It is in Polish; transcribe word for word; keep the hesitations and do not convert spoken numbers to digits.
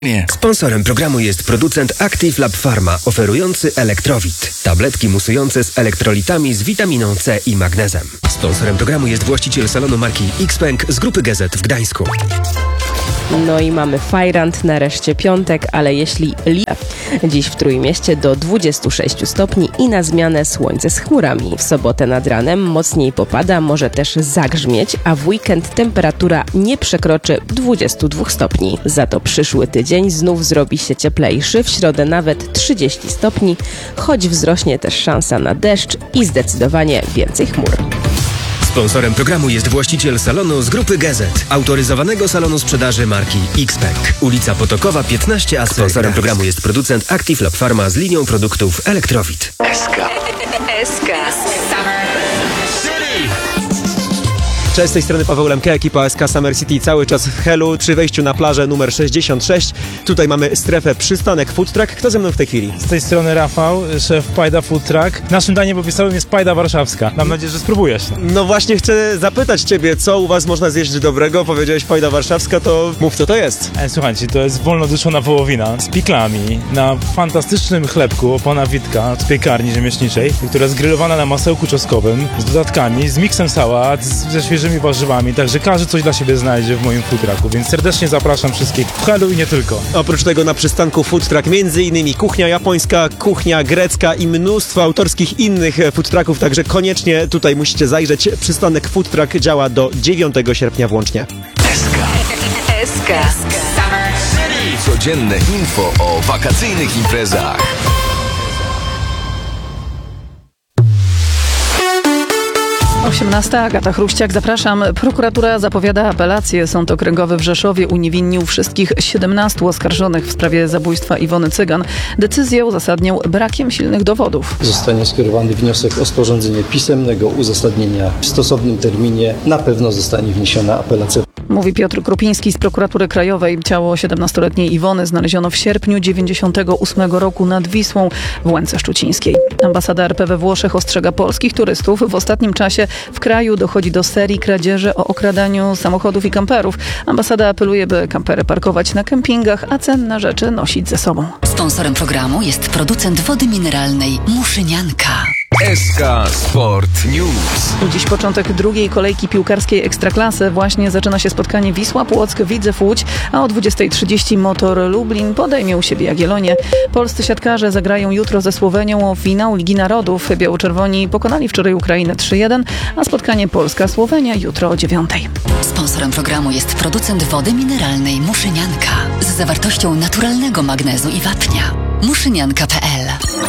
Nie. Sponsorem programu jest producent Active Lab Pharma, oferujący Elektrowit. Tabletki musujące z elektrolitami z witaminą C i magnezem. Sponsorem programu jest właściciel salonu marki Xpeng z Grupy G Z w Gdańsku. No i mamy fajrant, nareszcie piątek, ale jeśli li... Dziś w Trójmieście do dwudziestu sześciu stopni i na zmianę słońce z chmurami. W sobotę nad ranem mocniej popada, może też zagrzmieć, a w weekend temperatura nie przekroczy dwudziestu dwóch stopni. Za to przyszły tydzień znów zrobi się cieplejszy, w środę nawet trzydzieści stopni, choć wzrośnie też szansa na deszcz i zdecydowanie więcej chmur. Sponsorem programu jest właściciel salonu z Grupy G Z, autoryzowanego salonu sprzedaży marki Xpeng. Ulica Potokowa piętnaście A. Sponsorem programu jest producent Active Lab Pharma z linią produktów Elektrowit. S K. S K. Cześć, z tej strony Paweł Lemke, ekipa S K Summer City cały czas w Helu przy wejściu na plażę numer sześćdziesiąt sześć. Tutaj mamy strefę przystanek Food Truck. Kto ze mną w tej chwili? Z tej strony Rafał, szef Pajda Food Truck. Naszym daniem opisowym jest Pajda Warszawska. Mam nadzieję, że spróbujesz. No właśnie chcę zapytać Ciebie, co u Was można zjeść dobrego? Powiedziałeś Pajda Warszawska, to mów, co to jest. E, słuchajcie, to jest wolnoduszona wołowina z piklami na fantastycznym chlebku opona Witka z piekarni rzemieślniczej, która jest grillowana na masełku czosnkowym z dodatkami, z miksem sałat, z, ze świeżymi warzywami, także każdy coś dla siebie znajdzie w moim food trucku, więc serdecznie zapraszam wszystkich w Helu i nie tylko. Oprócz tego na przystanku Food Truck między innymi kuchnia japońska, kuchnia grecka i mnóstwo autorskich innych food trucków, także koniecznie tutaj musicie zajrzeć. Przystanek Food Truck działa do dziewiątego sierpnia włącznie. S K. S K. Codzienne info o wakacyjnych imprezach. osiemnasta. Agata Chruściak, zapraszam. Prokuratura zapowiada apelację. Sąd Okręgowy w Rzeszowie uniewinnił wszystkich siedemnastu oskarżonych w sprawie zabójstwa Iwony Cygan. Decyzję uzasadniał brakiem silnych dowodów. Zostanie skierowany wniosek o sporządzenie pisemnego uzasadnienia w stosownym terminie. Na pewno zostanie wniesiona apelacja. Mówi Piotr Krupiński z Prokuratury Krajowej. Ciało siedemnastoletniej Iwony znaleziono w sierpniu dziewięćdziesiątego ósmego roku nad Wisłą w Łęce Szczucińskiej. Ambasada R P we Włoszech ostrzega polskich turystów. W ostatnim czasie w kraju dochodzi do serii kradzieży o okradaniu samochodów i kamperów. Ambasada apeluje, by kampery parkować na kempingach, a cenne rzeczy nosić ze sobą. Sponsorem programu jest producent wody mineralnej Muszynianka. S K Sport News. Dziś początek drugiej kolejki piłkarskiej Ekstraklasy. Właśnie zaczyna się spotkanie Wisła Płock, Widzew Łódź, a o dwudziestej trzydzieści Motor Lublin podejmie u siebie Jagiellonię. Polscy siatkarze zagrają jutro ze Słowenią o finał Ligi Narodów. Biało-czerwoni pokonali wczoraj Ukrainę trzy jeden, a spotkanie Polska-Słowenia jutro o dziewiątej. Sponsorem programu jest producent wody mineralnej Muszynianka z zawartością naturalnego magnezu i wapnia. muszynianka kropka p l